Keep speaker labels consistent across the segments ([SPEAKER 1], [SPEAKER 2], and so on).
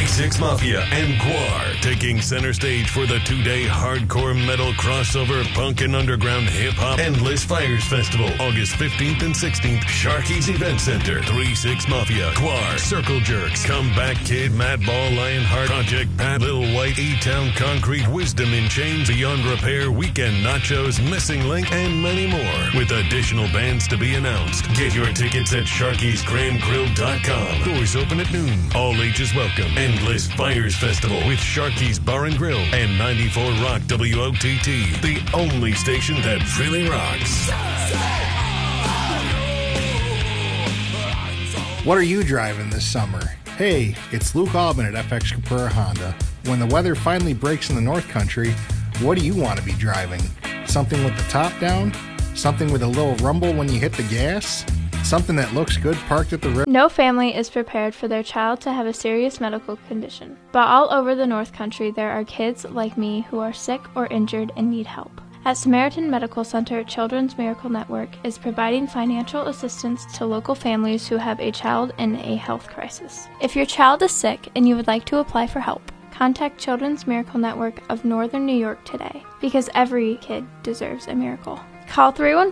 [SPEAKER 1] 3-6 Mafia and Guar taking center stage for the 2-day hardcore metal crossover punk and underground hip-hop Endless Fires Festival, August 15th and 16th, Sharky's Event Center. 3-6 Mafia, Guar, Circle Jerks, Comeback Kid, Madball, Lionheart, Project Pat, Little White, E-Town Concrete, Wisdom in Chains, Beyond Repair, Weekend Nachos, Missing Link, and many more, with additional bands to be announced. Get your tickets at Sharky'sGrandGrill.com. Doors open at noon. All ages welcome. Endless Fires Festival with Sharky's Bar and Grill and 94 Rock WOTT, the only station that really rocks.
[SPEAKER 2] What are you driving this summer? Hey, it's Luke Albin at FX Capura Honda. When the weather finally breaks in the North Country, what do you want to be driving? Something with the top down? Something with a little rumble when you hit the gas? Something that looks good parked at the road?
[SPEAKER 3] No family is prepared for their child to have a serious medical condition. But all over the North Country, there are kids like me who are sick or injured and need help. At Samaritan Medical Center, Children's Miracle Network is providing financial assistance to local families who have a child in a health crisis. If your child is sick and you would like to apply for help, contact Children's Miracle Network of Northern New York today, because every kid deserves a miracle. Call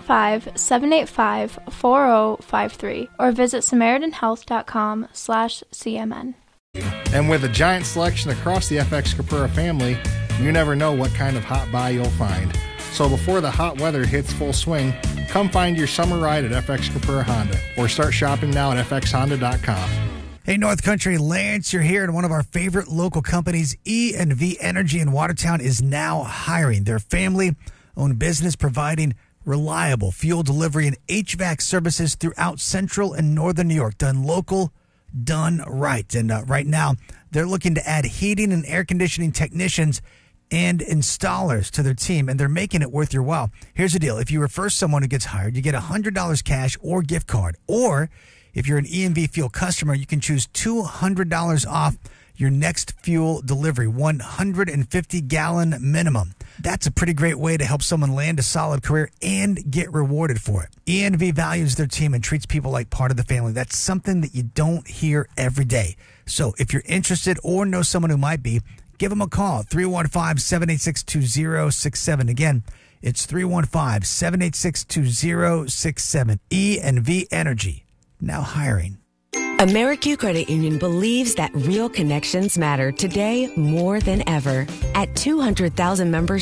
[SPEAKER 3] 315-785-4053 or visit SamaritanHealth.com/CMN.
[SPEAKER 2] And with a giant selection across the FX Capura family, you never know what kind of hot buy you'll find. So before the hot weather hits full swing, come find your summer ride at FX Capura Honda or start shopping now at FXHonda.com.
[SPEAKER 4] Hey, North Country, Lance, you're here, and one of our favorite local companies, E&V Energy in Watertown, is now hiring. Their family-owned business providing reliable fuel delivery and HVAC services throughout central and northern New York. Done local, done right. And right now, they're looking to add heating and air conditioning technicians and installers to their team, and they're making it worth your while. Here's the deal. If you refer someone who gets hired, you get $100 cash or gift card. Or if you're an E&V Fuel customer, you can choose $200 off your next fuel delivery, 150-gallon minimum. That's a pretty great way to help someone land a solid career and get rewarded for it. E&V values their team and treats people like part of the family. That's something that you don't hear every day. So if you're interested or know someone who might be, give them a call, 315-786-2067. Again, it's 315-786-2067. E&V Energy, now hiring.
[SPEAKER 5] America Credit Union believes that real connections matter today more than ever. At 200,000 members